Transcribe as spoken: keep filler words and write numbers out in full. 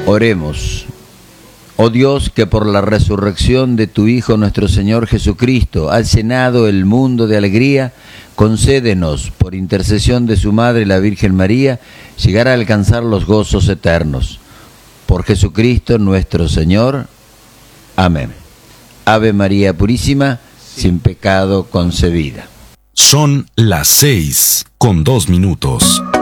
Oremos. Oh Dios, que por la resurrección de tu Hijo nuestro Señor Jesucristo has llenado el mundo de alegría, concédenos, por intercesión de su Madre la Virgen María, llegar a alcanzar los gozos eternos. Por Jesucristo nuestro Señor. Amén. Ave María Purísima, sin pecado concebida. Son las seis con dos minutos.